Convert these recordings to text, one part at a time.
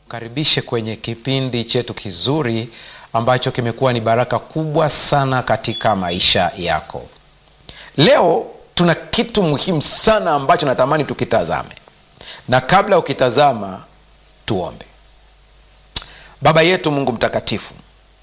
Karibishe kwenye kipindi chetu kizuri ambacho kimekuwa ni baraka kubwa sana katika maisha yako. Leo tuna kitu muhimu sana ambacho natamani tukitazame. Na kabla ukitazama, tuombe. Baba yetu Mungu mtakatifu,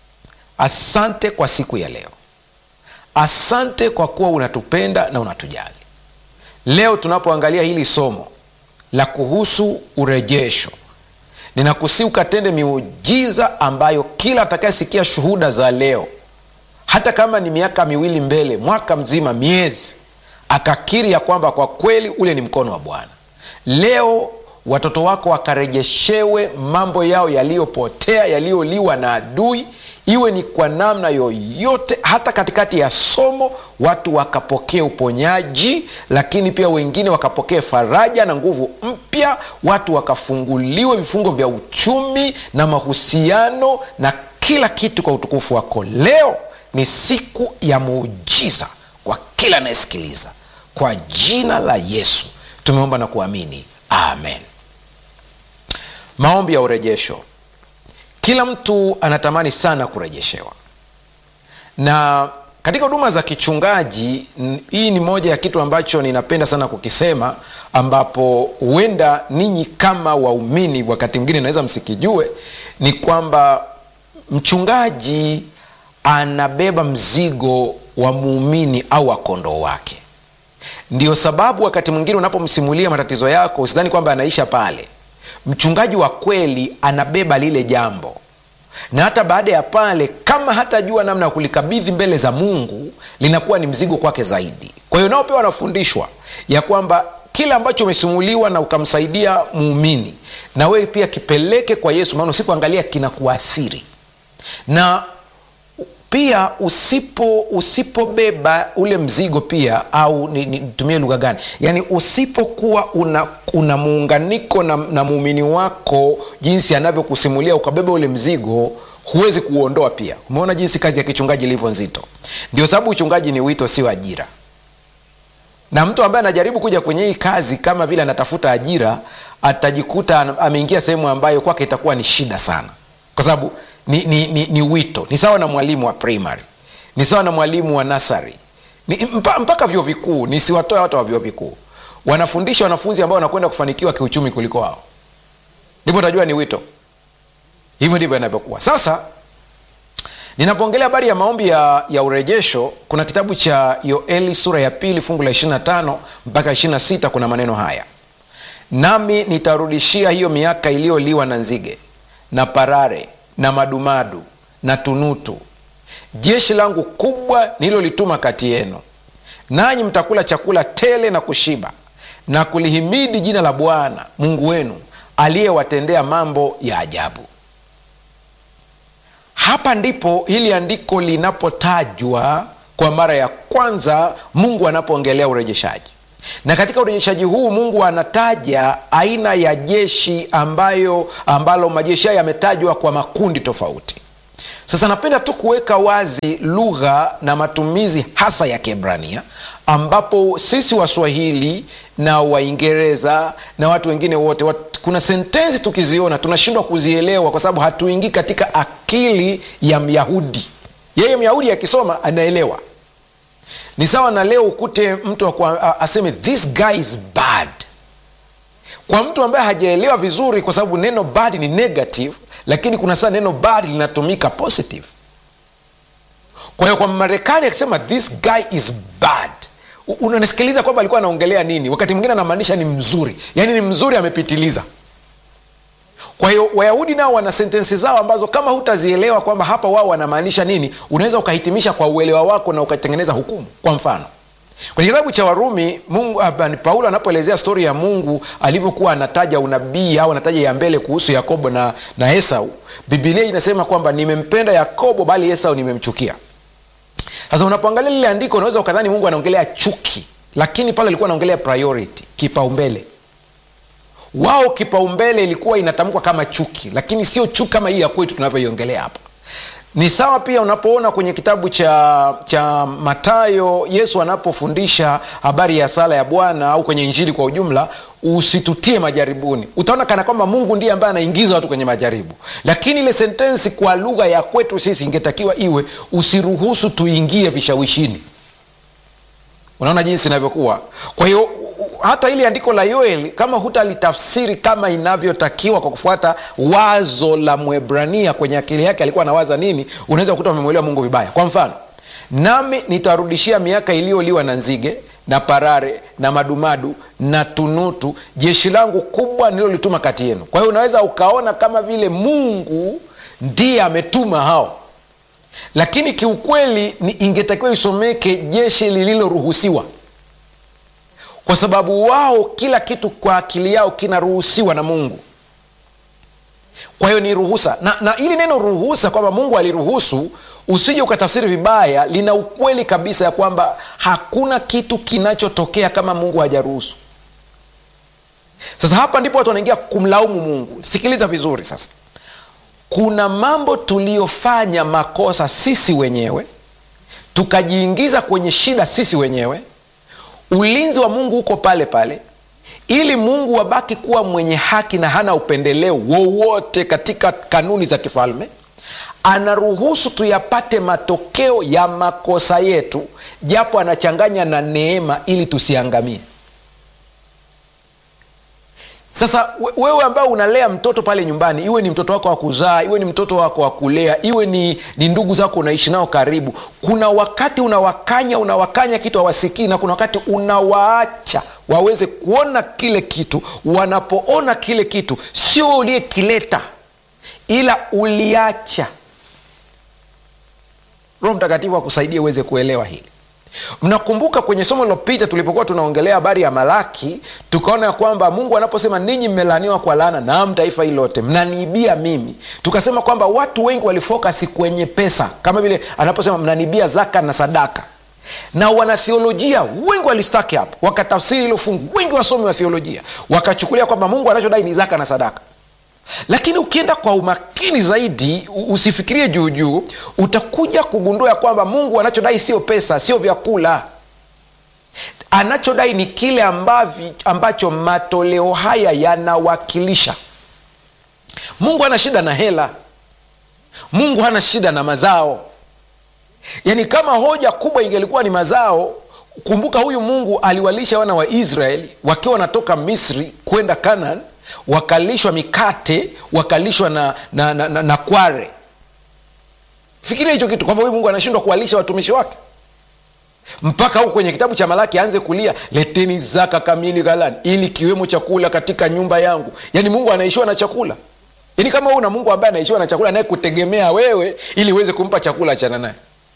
asante kwa siku ya leo. Asante kwa kuwa unatupenda na unatujali. Leo tunapoangalia hili somo la kuhusu urejesho, ninakusihi ukatende miujiza ambayo kila atakayesikia shuhuda za leo, hata kama ni miaka miwili mbele, mwaka mzima, miezi, akakiri ya kwamba kwa kweli ule ni mkono wa Bwana. Leo watoto wako wakarejeshewe mambo yao yaliyopotea, yaliyoliwa na adui, iwe ni kwa namna yoyote. Hata katikati ya somo watu wakapokea uponyaji, lakini pia wengine wakapokea faraja na nguvu mpya. Watu wakafunguliwe vifungo vya uchumi na mahusiano na kila kitu kwa utukufu wako. Leo ni siku ya muujiza kwa kila anayesikiliza. Kwa jina la Yesu tumeomba na kuamini, amen. Maombi ya urejesho. Kila mtu anatamani sana kurejeshewa, na katika huduma za kichungaji hii ni moja ya kitu ambacho ninapenda sana kukisema, ambapo huenda ninyi kama waumini wakati mwingine naweza msikijue, ni kwamba mchungaji anabeba mzigo wa muumini au wa kondoo wake. Ndio sababu wakati mwingine unapomsimulia matatizo yako, usidhani kwamba anaisha pale. Mchungaji wa kweli anabeba lile jambo, na hata baada ya pale, kama hatajua namna ya kulikabidhi mbele za Mungu, linakuwa ni mzigo kwake zaidi. Kwa hiyo nao pia wanafundishwa ya kwamba kila ambacho umesimuliwa na ukamsaidia muumini, na wewe pia kipeleke kwa Yesu, maana usipoangalia kinakuathiri. Na pia usipobeba ule mzigo pia, au nitumie lugha gani, yani usipokuwa una muunganiko na muumini wako jinsi anavyokusimulia, ukabeba ule mzigo, huwezi kuondoa pia. Umeona jinsi kazi ya kichungaji ilivyo nzito. Ndio sababu uchungaji ni wito, sio ajira. Na mtu ambaye anajaribu kuja kwenye hii kazi kama vile anatafuta ajira, atajikuta ameingia sehemu ambayo kwake itakuwa ni shida sana, kwa sababu ni wito. Ni sawa na mwalimu wa primary, ni sawa na mwalimu wa nursery, mpaka vyuo vikuu. Nisiwatoe watu wa vyuo vikuu, wanafundisha wanafunzi ambao wanakwenda kufanikiwa kiuchumi kuliko wao. Ndipo utajua ni wito. Hivyo ndivyo inavyokuwa. Sasa ninapoongelea habari ya maombi ya urejesho, kuna kitabu cha Yoeli sura ya 2 fungu la 25 mpaka 26. Kuna maneno haya: nami nitarudishia hiyo miaka iliyoliwa na nzige na parare na madumadu na tunutu, jeshi langu kubwa nililolituma kati yenu, nanyi mtakula chakula tele na kushiba na kulihimidi jina la Bwana Mungu wenu aliyewatendea mambo ya ajabu. Hapa ndipo hili andiko linapotajwa kwa mara ya kwanza, Mungu anapoongelea urejeshaji. Na katika urejeshaji huu Mungu anataja aina ya jeshi ambalo majeshi haya yametajwa kwa makundi tofauti. Sasa napenda tu kuweka wazi lugha na matumizi hasa ya Kiebrania, ambapo sisi Waswahili na Waingereza na watu wengine wote, kuna sentensi tukiziona tunashindwa kuzielewa kwa sababu hatuingii katika akili ya Myahudi. Yeye Myahudi akisoma anaelewa. Ni sawa na leo ukute mtu aseme this guy is bad. Kwa mtu ambaye hajaelewa vizuri, kwa sababu neno bad ni negative, lakini kuna saa neno bad linatumika positive. Kwa hiyo kwa Marekani akisema this guy is bad, unanisikiliza kwamba alikuwa anaongelea nini? Wakati mwingine anamaanisha ni mzuri, yani ni mzuri amepitiliza. Kwa hiyo Wayahudi nao wana sentensi zao ambazo kama hutazielewa kwamba hapa wao wanamaanisha nini, unaweza ukahitimisha kwa uelewa wako na ukatengeneza hukumu. Kwa mfano, kwenye kitabu cha Warumi, Paulo anapoelezea stori ya Mungu alivyokuwa anataja unabii au anataja ya mbele kuhusu Yakobo na Esau, Biblia inasema kwamba nimempenda Yakobo bali Esau nimemchukia. Sasa unapoangalia lile andiko unaweza ukadhani Mungu anaongelea chuki, lakini pale alikuwa anaongelea priority, kipaumbele. Wao kipaumbele ilikuwa inatamkwa kama chuki, lakini sio chuki kama hii ya kwetu tunavyoiongelea hapa. Ni sawa pia unapoona kwenye kitabu cha Mathayo, Yesu anapofundisha habari ya sala ya Bwana, au kwenye Injili kwa ujumla, usitutie majaribuni. Utaona kana kwamba Mungu ndiye ambaye anaingiza watu kwenye majaribu, lakini ile sentensi kwa lugha ya kwetu sisi ingetakiwa iwe usiruhusu tuingie vishawishini. Unaona jinsi inavyokuwa. Kwa hiyo hata ile andiko la Yoeli, kama hutalitafsiri kama inavyotakiwa kwa kufuata wazo la Mwebrania kwenye akili yake alikuwa anawaza nini, unaweza kukuta umemwelewa Mungu vibaya. Kwa mfano, nami nitarudishia miaka iliyoliwa na nzige na parare na madumadu na tunutu jeshi langu kubwa nililolituma kati yenu. Kwa hiyo unaweza ukaona kama vile Mungu ndiye ametuma hao, lakini kiukweli ingetakiwa isomeke jeshi lililoruhusiwa, kwa sababu wao kila kitu kwa akili yao kinaruhusiwa na Mungu. Kwa hiyo ni ruhusa, na ili neno ruhusa kwamba Mungu aliruhusu, usije ukatafsiri vibaya, lina ukweli kabisa ya kwamba hakuna kitu kinachotokea kama Mungu hajaruhusu. Sasa hapa ndipo watu wanaingia kumlaumu Mungu. Sikiliza vizuri sasa. Kuna mambo tuliyofanya makosa sisi wenyewe, tukajiingiza kwenye shida sisi wenyewe. Ulinzi wa Mungu uko pale pale, ili Mungu wabaki kuwa mwenye haki na hana upendeleo wowote katika kanuni za kifalme. Anaruhusu tuyapate matokeo ya makosa yetu, japo anachanganya na neema ili tusiangamie. Sasa wewe ambao unalea mtoto pale nyumbani, iwe ni mtoto wako wa kuzaa, iwe ni mtoto wako wa kulea, iwe ni ndugu zako unaishi nao karibu, kuna wakati unawakanya kitu hawasikii, na kuna wakati unawaacha waweze kuona kile kitu. Wanapoona kile kitu, sio uliyekileta, ila uliacha. Roho Mtakatifu akusaidie uweze kuelewa hili. Mnakumbuka kwenye somo lililopita tulipokuwa tunaongelea habari ya Malaki, tukaona ya kwamba Mungu anaposema ninyi mmelaaniwa kwa laana naam taifa hili lote, mnaniibia mimi. Tukasema kwamba watu wengi walifocus kwenye pesa, kama vile anaposema mnaniibia zaka na sadaka. Na wanatheolojia wengi walistaki hapo, wakatafsiri hilo fungu. Wengi wasomi wa theolojia wakachukulia kwamba Mungu anachodai ni zaka na sadaka. Lakini ukienda kwa umakini zaidi, usifikirie juu juu, utakuja kugundua ya kwamba Mungu anachodai sio pesa, sio vyakula. Anachodai ni kile ambacho matoleo haya yanawakilisha. Mungu hana shida na hela. Mungu hana shida na mazao. Yaani kama hoja kubwa ingelikuwa ni mazao, kumbuka huyu Mungu aliwalisha wana wa Israeli wakiwa wanatoka Misri kwenda Canaan, wakalishwa mikate, wakalishwa na kware. Fikiria hicho kitu, kwamba huyu Mungu anashindwa kuwalisha watumishi wake. Mpaka huko kwenye kitabu cha Malaki aanze kulia, leteni zaka kamili ghalani, ili kiwemo chakula katika nyumba yangu. Yaani Mungu anaishiwa na chakula. Yaani kama una Mungu ambaye anaishiwa na chakula, naye kutegemea wewe ili uweze kumpa chakula, achana naye.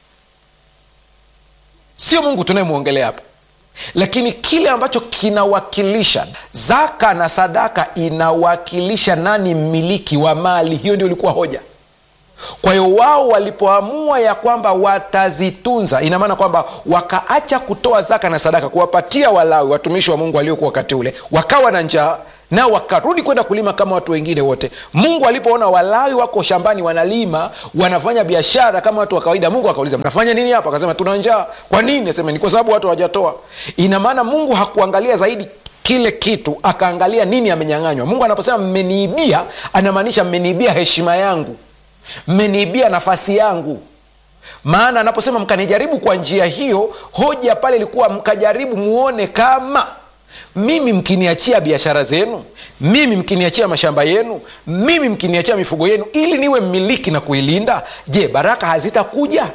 Sio Mungu tunayemuongelea hapa. Lakini kile ambacho kinawakilisha zaka na sadaka, inawakilisha nani mmiliki wa mali. Hiyo ndio ilikuwa hoja. Kwa hiyo wao walipoamua ya kwamba watazitunza, ina maana kwamba wakaacha kutoa zaka na sadaka kuwapatia Walawi, watumishi wa Mungu waliokuwa wakati ule, wakawa na njaa, nao wakarudi kwenda kulima kama watu wengine wote. Mungu alipoona Walawi wako shambani wanalima, wanafanya biashara kama watu wa kawaida, Mungu akauliza, mnafanya nini hapa? Akasema, tuna njaa. Kwa nini? Asema, ni kwa sababu watu hawajatoa. Ina maana Mungu hakuangalia zaidi kile kitu, akaangalia nini amenyang'anywa. Mungu anaposema mmeniibia, anamaanisha mmeniibia heshima yangu, mmeniibia nafasi yangu. Maana anaposema mkanijaribu kwa njia hiyo, hoja pale ilikuwa mkajaribu muone kama mimi mkiniachia biashara zenu, mimi mkiniachia mashamba yenu, mimi mkiniachia mifugo yenu ili niwe mmiliki na kuilinda, je, baraka hazitakuja?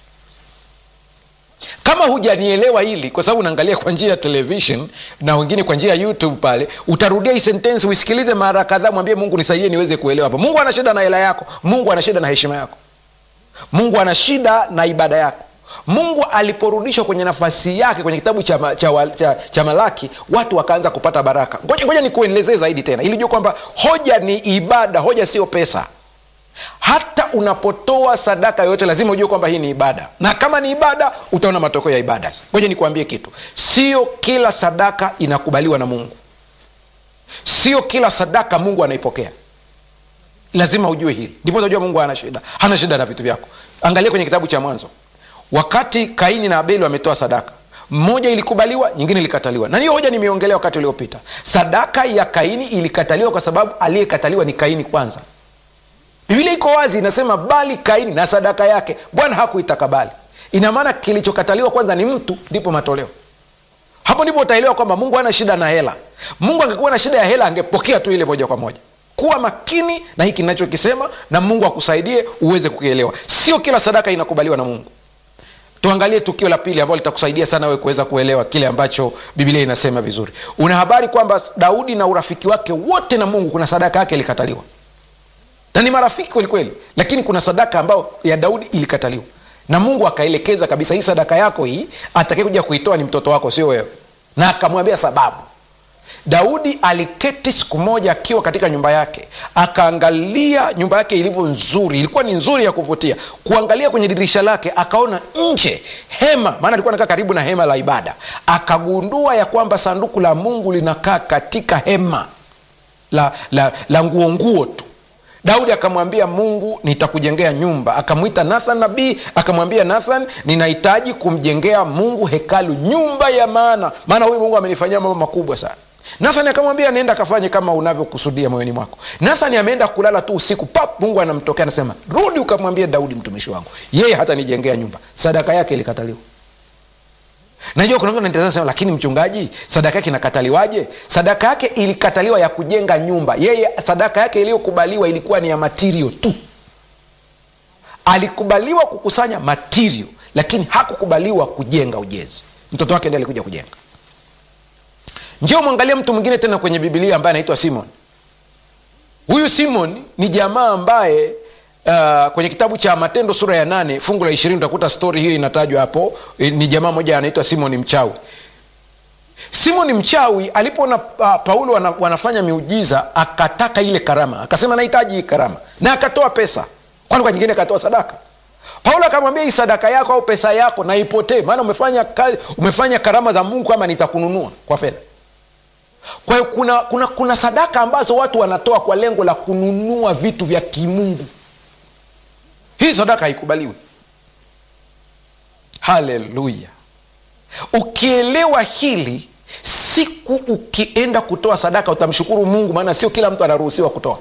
Kama hujanielewa hili, kwa sababu unaangalia kwa njia ya television na wengine kwa njia ya YouTube pale, utarudia hii sentence uisikilize mara kadhaa, mwambie Mungu nisaidie niweze kuelewa hapa. Mungu ana shida na hela yako, Mungu ana shida na heshima yako, Mungu ana shida na ibada yako. Mungu aliporudishwa kwenye nafasi yake kwenye kitabu cha Malaki, watu wakaanza kupata baraka. Ngoja nikuelezee zaidi tena ili ujue kwamba hoja ni ibada, hoja sio pesa. Hata unapotoa sadaka yote lazima ujue kwamba hii ni ibada, na kama ni ibada utaona matokeo ya ibada. Ngoja nikuambie kitu, sio kila sadaka inakubaliwa na Mungu. Sio kila sadaka Mungu anaipokea. Lazima ujue hili, ndipo utajua Mungu hana shida na vitu vyako. Angalia kwenye kitabu cha Mwanzo, wakati Kaini na Abeli wametoa sadaka, mmoja ilikubaliwa, nyingine ilikataliwa. Na hiyo hoja nimeongelea wakati uliopita. Sadaka ya Kaini ilikataliwa kwa sababu aliyekataliwa ni Kaini kwanza. Biblia iko wazi, inasema bali Kaini na sadaka yake Bwana hakuitakabali. Ina maana kilichokataliwa kwanza ni mtu, ndipo matoleo. Hapo ndipo utaelewa kwamba Mungu hana shida na hela. Mungu angekuwa na shida ya hela angepokea tu ile moja kwa moja. Kuwa makini na hiki ninachokisema, na Mungu akusaidie uweze kukielewa. Sio kila sadaka inakubaliwa na Mungu. Tuangalie tukio la pili ambalo litakusaidia sana wewe kuweza kuelewa kile ambacho Biblia inasema vizuri. Una habari kwamba Daudi na urafiki wake wote na Mungu, kuna sadaka yake ilikataliwa. Na ni marafiki kweli kweli, lakini kuna sadaka ambayo ya Daudi ilikataliwa. Na Mungu akaelekeza kabisa, hii sadaka yako hii atakayekuja kuitoa ni mtoto wako, sio wewe. Na akamwambia sababu. Daudi aliketi siku moja akiwa katika nyumba yake, akaangalia nyumba yake ilivyo nzuri. Ilikuwa ni nzuri ya kuvutia. Kuangalia kwenye dirisha lake akaona nje hema, maana alikuwa anakaa karibu na hema la ibada. Akagundua ya kwamba sanduku la Mungu linakaa katika hema la nguo tu. Daudi akamwambia Mungu, nitakujengea nyumba. Akamwita Nathan nabii, akamwambia Nathan, ninahitaji kumjengea Mungu hekalu, nyumba ya maana huyu Mungu amenifanyia mambo makubwa sana. Nathan akamwambia nenda kafanye kama unavyokusudia moyoni mwako. Nathan ameenda kulala tu usiku, Mungu anamtokea anasema, rudi ukamwambie Daudi mtumishi wangu, yeye hata nijengea nyumba. Sadaka yake ilikataliwa. Najua kuna mtu anatazama sema, lakini mchungaji, sadaka yake inakataliwaje? Sadaka yake ilikataliwa ya kujenga nyumba. Yeye sadaka yake iliyokubaliwa ilikuwa ni ya material tu. Alikubaliwa kukusanya material, lakini hakukubaliwa kujenga ujenzi. Mtoto wake ndiye alikuja kujenga. Njoo muangalie mtu mwingine tena kwenye Biblia ambaye anaitwa Simon. Huyu Simon ni jamaa ambaye kwenye kitabu cha Matendo sura ya 8 fungu la 20 utakuta story hiyo inatajwa hapo. Ni jamaa mmoja anaitwa Simon mchawi. Simon mchawi alipoona Paulo wanafanya miujiza, akataka ile karama. Akasema nahitaji hii karama. Na akatoa pesa. Kwani kwa nyingine akatoa sadaka. Paulo akamwambia hii sadaka yako au pesa yako na ipotee, maana umefanya karama za Mungu kama ni za kununua kwa fedha. Kwa hiyo kuna sadaka ambazo watu wanatoa kwa lengo la kununua vitu vya kimungu. Hii sadaka haikubaliwi. Haleluya. Ukielewa hili, siku ukienda kutoa sadaka utamshukuru Mungu, maana sio kila mtu anaruhusiwa kutoa.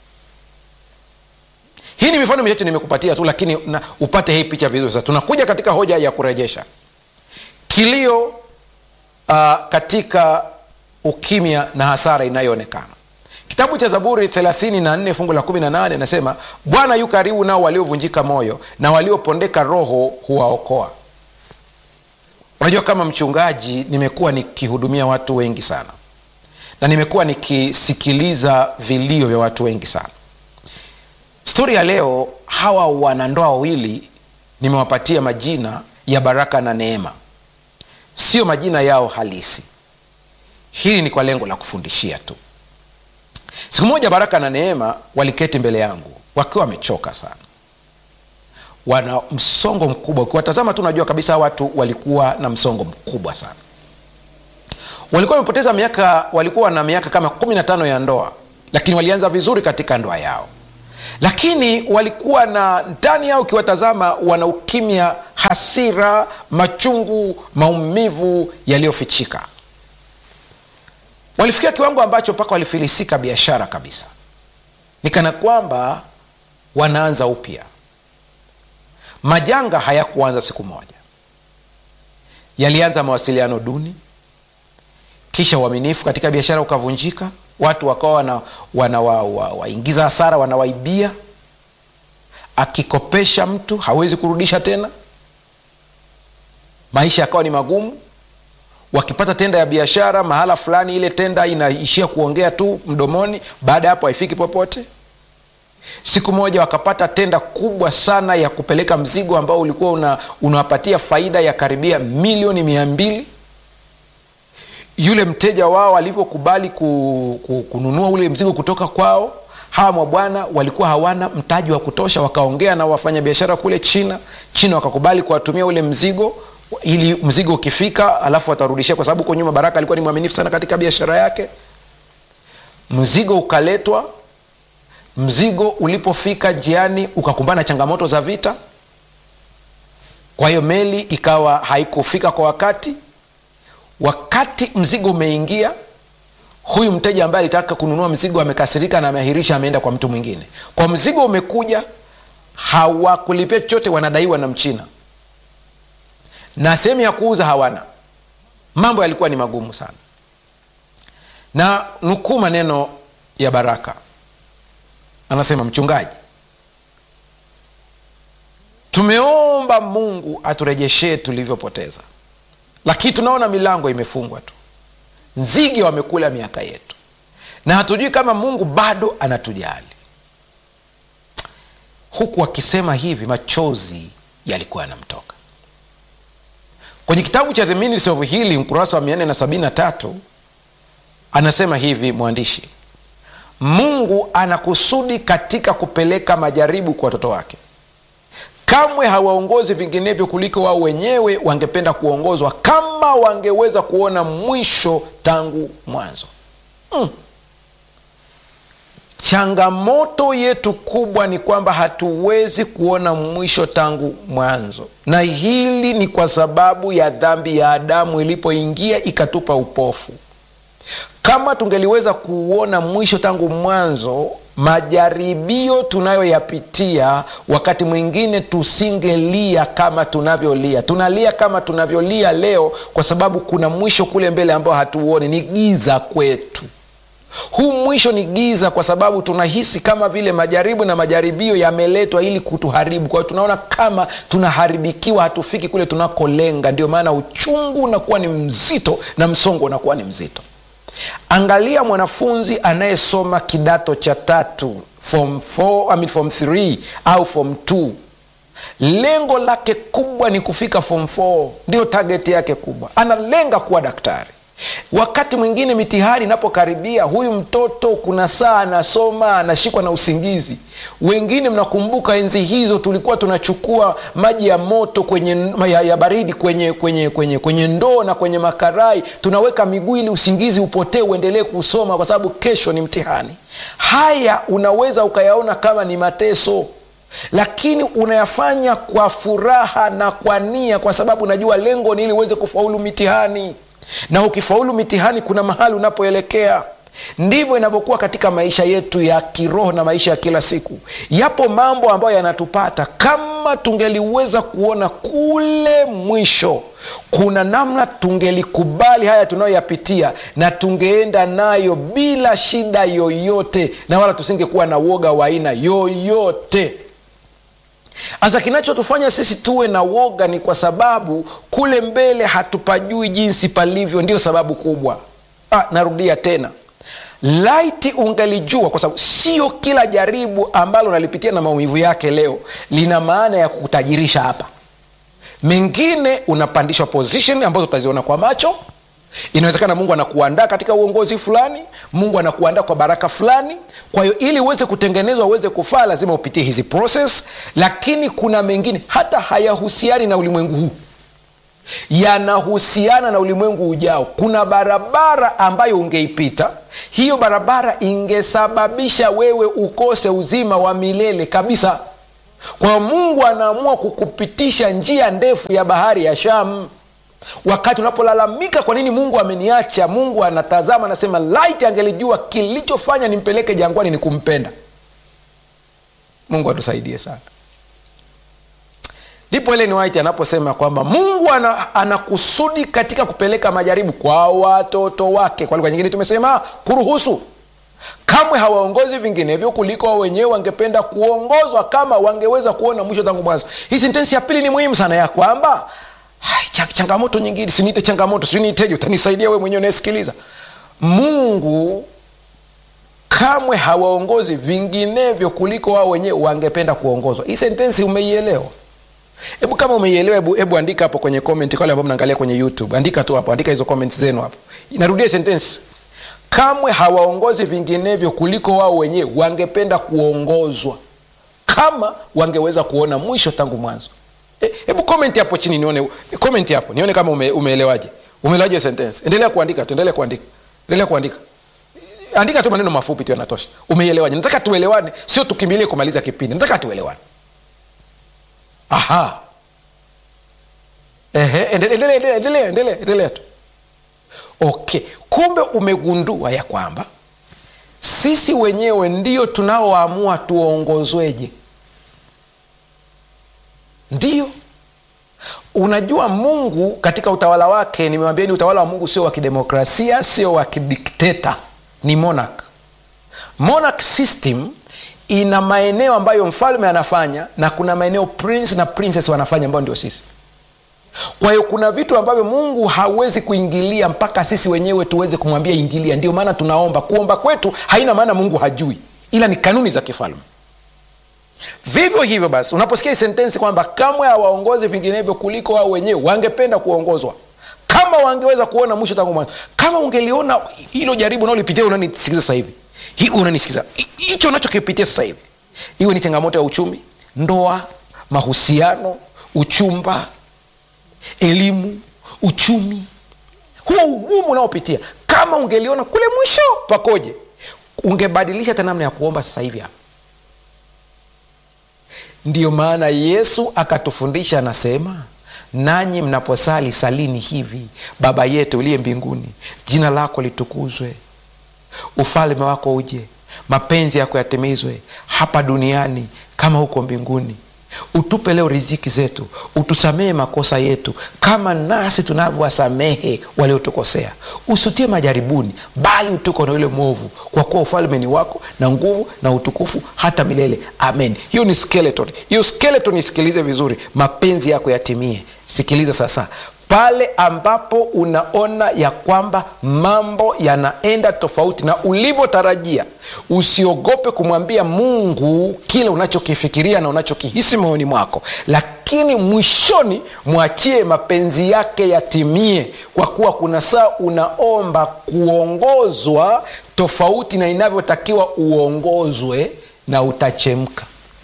Hii ni mifano michache nimekupatia tu, lakini upate hii picha vizuri. Sasa tunakuja katika hoja ya kurejesha kilio katika ukimya na hasara inayoonekana. Kitabu cha Zaburi 34 fungu la 18 nasema, Bwana yu karibu nao waliovunjika moyo, na waliopondeka roho huwaokoa. Unajua, kama mchungaji nimekuwa nikihudumia watu wengi sana, na nimekuwa nikisikiliza vilio vya watu wengi sana. Stori ya leo, hawa wanandoa wawili nimewapatia majina ya Baraka na Neema. Sio majina yao halisi. Hili ni kwa lengo la kufundishia tu. Siku moja Baraka na Neema waliketi mbele yangu wakiwa wamechoka sana. Wana msongo mkubwa. Ukiwatazama tu unajua kabisa watu walikuwa na msongo mkubwa sana. Walikuwa na miaka kama 15 ya ndoa, lakini walianza vizuri katika ndoa yao. Lakini walikuwa na ndani yao, ukiwatazama, wana ukimya, hasira, machungu, maumivu yaliyofichika. Walifikia kiwango ambacho mpaka walifilisika biashara kabisa. Nikana kwamba wanaanza upya. Majanga hayakuanza siku moja. Yalianza mawasiliano duni, kisha uaminifu katika biashara ukavunjika. Watu wakawa waingiza hasara, wanawaibia. Akikopesha mtu hawezi kurudisha tena. Maisha yakawa ni magumu. Wakipata tenda ya biashara mahala fulani, ile tenda inaishia kuongea tu mdomoni, baada hapo haifiki popote. Siku moja wakapata tenda kubwa sana ya kupeleka mzigo ambao ulikuwa unawapatia faida ya karibia milioni 200. Yule mteja wao alivyokubali kununua ule mzigo kutoka kwao, hawa mabwana walikuwa hawana mtaji wa kutosha. Wakaongea na wafanya biashara kule China wakakubali kuwatumia ule mzigo, ili mzigo ukifika alafu watarudishia, kwa sababu kwa nyuma Baraka alikuwa ni mwaminifu sana katika biashara yake. Mzigo ukaletwa, mzigo ulipofika njiani ukakumbana changamoto za vita, kwa hiyo meli ikawa haikufika kwa wakati. Wakati mzigo umeingia, huyu mteja ambaye alitaka kununua mzigo amekasirika na ameahirisha, ameenda kwa mtu mwingine. Kwa mzigo umekuja, hawakulipia chochote, wanadaiwa na Mchina na sehemu ya kuuza hawana. Mambo yalikuwa ni magumu sana. Na nukuu maneno ya Baraka, anasema, mchungaji, tumeomba Mungu aturejeshe tulivyopoteza, lakini tunaona milango imefungwa tu, nzige wamekula miaka yetu, na hatujui kama Mungu bado anatujali. Huku akisema hivi, machozi yalikuwa yanamtoka. Kwenye kitabu cha The Ministry of Healing, ukurasa wa 473, anasema hivi mwandishi: Mungu anakusudi katika kupeleka majaribu kwa watoto wake. Kamwe hawaongozi vinginevyo kuliko wao wenyewe wangependa kuongozwa, kama wangeweza kuona mwisho tangu mwanzo. Changamoto yetu kubwa ni kwamba hatuwezi kuona mwisho tangu mwanzo, na hili ni kwa sababu ya dhambi ya Adamu ilipoingia ikatupa upofu. Kama tungeliweza kuona mwisho tangu mwanzo, majaribio tunayoyapitia wakati mwingine tusingelia kama tunavyolia. Tunalia kama tunavyolia leo kwa sababu kuna mwisho kule mbele ambao hatuoni. Ni giza kwetu. Huu mwisho ni giza kwa sababu tunahisi kama vile majaribu na majaribio yameletwa ili kutuharibu. Kwa hiyo tunaona kama tunaharibikiwa, hatufiki kule tunakolenga. Ndio maana uchungu unakuwa ni mzito na msongo unakuwa ni mzito. Angalia mwanafunzi anayesoma kidato cha 3, form 3 au form 2. Lengo lake kubwa ni kufika form 4. Ndio target yake kubwa. Analenga kuwa daktari. Wakati mwingine mitihani inapokaribia, huyu mtoto kuna saa anasoma, anashikwa na usingizi. Wengine mnakumbuka enzi hizo tulikuwa tunachukua maji ya moto ya baridi kwenye ndoo na kwenye makarai, tunaweka miguu ili usingizi upotee, uendelee kusoma kwa sababu kesho ni mtihani. Haya unaweza ukayaona kama ni mateso, lakini unayafanya kwa furaha na kwa nia, kwa sababu unajua lengo ni ili uweze kufaulu mitihani. Na ukifaulu mitihani kuna mahali unapoelekea. Ndivyo inavyokuwa katika maisha yetu ya kiroho na maisha ya kila siku. Yapo mambo ambayo yanatupata, kama tungeliweza kuona kule mwisho, kuna namna tungelikubali haya tunayoyapitia na tungeenda nayo bila shida yoyote, na wala tusingekuwa na woga wa aina yoyote. Asa kinachotufanya sisi tuwe na woga ni kwa sababu kule mbele hatupajui jinsi palivyo. Ndio sababu kubwa. Narudia tena, laiti ungelijua, kwa sababu sio kila jaribu ambalo unalipitia na maumivu yake leo lina maana ya kukutajirisha hapa. Mengine unapandishwa position ambazo utaziona kwa macho. Inawezekana Mungu anakuandaa katika uongozi fulani, Mungu anakuandaa kwa baraka fulani. Kwa hiyo ili uweze kutengenezwa, uweze kufaa, lazima upitie hizi process. Lakini kuna mengine hata hayahusiani na ulimwengu huu, yanahusiana na ulimwengu ujao. Kuna barabara ambayo ungeipita, hiyo barabara ingesababisha wewe ukose uzima wa milele kabisa. Kwa Mungu anaamua kukupitisha njia ndefu ya bahari ya Shamu. Wakati unapolalamika kwa nini Mungu ameniacha, Mungu anatazama, anasema laiti angelijua kilichofanya nimpeleke jangwani ni kumpenda. Mungu atusaidie sana. Ndipo Ellen White anaposema kwamba Mungu anakusudi katika kupeleka majaribu kwa watoto wake. Kwa lugha nyingine tumesema kuruhusu. Kamwe hawaongozi vinginevyo kuliko wao wenyewe wangependa kuongozwa, kama wangeweza kuona mwisho tangu mwanzo. Hii sentensi ya pili ni muhimu sana, ya kwamba changamoto nyingine, siniite changamoto, siniiteje, utanisaidia wewe mwenyewe unayesikiliza. Mungu kamwe hawaongozi vinginevyo kuliko wao wenyewe wangependa kuongozwa. Hii sentensi umeielewa? Hebu kama umeielewa, hebu andika hapo kwenye comment. Kwa wale ambao mnaangalia kwenye YouTube, andika tu hapo, andika hizo comments zenu hapo. Narudia sentensi: kamwe hawaongozi vinginevyo kuliko wao wenyewe wangependa kuongozwa, kama wangeweza kuona mwisho tangu mwanzo. Hebu comment hapo chini nione, comment hapo nione kama umeelewaje. Umeelewaje sentence? Endelea kuandika, tuendelee kuandika. Endelea kuandika. andika tu maneno mafupi tu yanatosha. Umeelewaje? Nataka tuelewane, sio tukimbilie kumaliza kipindi. Nataka tuelewane. Aha. Endelea tu. Okay. Kumbe umegundua ya kwamba sisi wenyewe ndio tunaoamua tuongozweje. Ndio. Unajua Mungu katika utawala wake, nimewambieni utawala wa Mungu sio wa kidemokrasia, sio wa kidikteta, ni monarch. Monarch system ina maeneo ambayo mfalme anafanya na kuna maeneo prince na princess wanafanya ambao ndio sisi. Kwa hiyo kuna vitu ambavyo Mungu hawezi kuingilia mpaka sisi wenyewe tuweze kumwambia ingilia. Ndio maana tunaomba. Kuomba kwetu haina maana Mungu hajui, ila ni kanuni za kifalme. Vivyo hivyo basi, unaposikia sentensi kwamba kamwe hawaongozi vinginevyo kuliko wao wenyewe wangependa kuongozwa, kama wangeweza kuona mwisho tangu mwanzo. Kama ungeliona hilo jaribu na ulipitia, unanisikiza sasa hivi, hii unanisikiza, hicho unachokipitia sasa hivi, iwe ni changamoto ya uchumi, ndoa, mahusiano, uchumba, elimu, uchumi, huo ugumu unaopitia, kama ungeliona kule mwisho pakoje, ungebadilisha hata namna ya kuomba sasa hivi hapa. Ndiyo maana Yesu akatufundisha, anasema, nanyi mnaposali salini hivi: Baba yetu uliye mbinguni, jina lako litukuzwe, ufalme wako uje, mapenzi yako yatimizwe hapa duniani kama huko mbinguni. Utupe leo riziki zetu, utusamehe makosa yetu kama nasi tunavyowasamehe waliotukosea, usitie majaribuni, bali utuko na yule mwovu, kwa kuwa ufalme ni wako na nguvu na utukufu hata milele. Amen. Hiyo ni skeleton. Hiyo skeleton isikilize vizuri: mapenzi yako yatimie. Sikiliza sasa. Pale ambapo unaona ya kwamba mambo yanaenda tofauti na ulivyotarajia, usiogope kumwambia Mungu kile unachokifikiria na unachokihisi moyoni mwako, lakini mwishoni mwachie mapenzi yake yatimie, kwa kuwa kuna saa unaomba kuongozwa tofauti na inavyotakiwa uongozwe, na utachemka.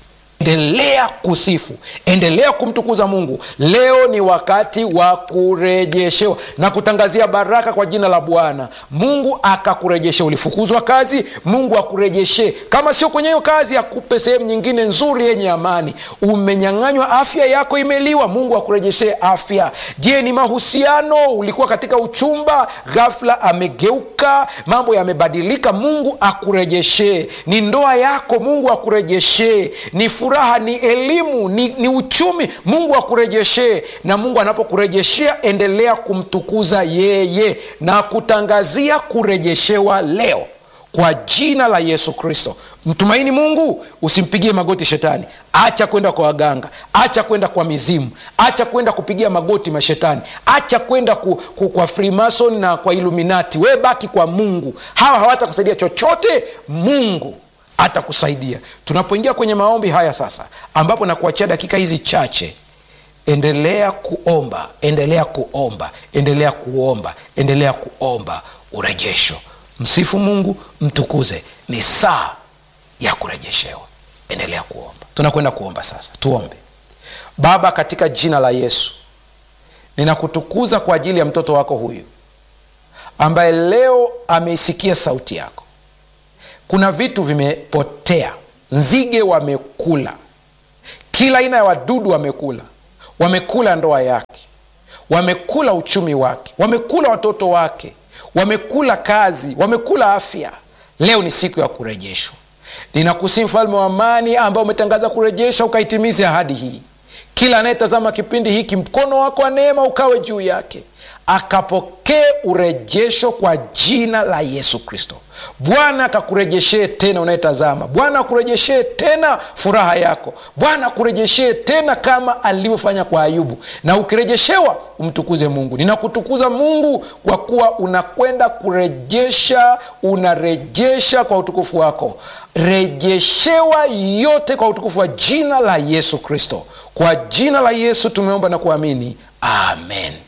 Endelea kusifu, endelea kumtukuza Mungu. Leo ni wakati wa kurejeshewa na kutangazia baraka kwa jina la Bwana. Mungu akakurejeshe. Ulifukuzwa kazi, Mungu akurejeshe. Kama sio kwenye hiyo kazi, akupe sehemu nyingine nzuri yenye amani. Umenyang'anywa afya yako, imeliwa, Mungu akurejeshe afya. Je, ni mahusiano, ulikuwa katika uchumba, ghafla amegeuka, mambo yamebadilika, Mungu akurejeshe. Ni ndoa yako, Mungu akurejeshe. Ni furaha, ni elimu, ni uchumi, Mungu akurejeshe. Na Mungu anapokurejeshea, endelea kumtukuza yeye na kutangazia kurejeshewa leo kwa jina la Yesu Kristo. Mtumaini Mungu, usimpigie magoti shetani. Acha kwenda kwa waganga, acha kwenda kwa mizimu, acha kwenda kupigia magoti mashetani, acha kwenda kwa Freemason na kwa Illuminati. We baki kwa Mungu. Hawa hawatakusaidia chochote, Mungu atakusaidia. Tunapoingia kwenye maombi haya sasa, ambapo na kuachia dakika hizi chache, endelea kuomba, endelea kuomba, endelea kuomba, endelea kuomba urejesho. Msifu Mungu, mtukuze. Ni saa ya kurejeshewa. Endelea kuomba. Tunakwenda kuomba sasa. Tuombe. Baba, katika jina la Yesu, ninakutukuza kwa ajili ya mtoto wako huyu ambaye leo ameisikia sauti yako. Kuna vitu vimepotea, nzige wamekula, kila aina ya wadudu wamekula. Wamekula ndoa yake, wamekula uchumi wake, wamekula watoto wake, wamekula kazi, wamekula afya. Leo ni siku ya kurejeshwa. Ninakusihi Mfalme wa amani, ambao umetangaza kurejesha, ukaitimize ahadi hii. Kila anayetazama kipindi hiki, mkono wako wa neema ukawe juu yake, akapokee urejesho kwa jina la Yesu Kristo. Bwana akakurejeshee tena unayetazama. Bwana akurejeshee tena furaha yako. Bwana akurejeshee tena kama alivyofanya kwa Ayubu. Na ukirejeshewa, umtukuze Mungu. Ninakutukuza Mungu kwa kuwa unakwenda kurejesha, unarejesha kwa utukufu wako. Rejeshewa yote kwa utukufu wa jina la Yesu Kristo. Kwa jina la Yesu tumeomba na kuamini. Amen.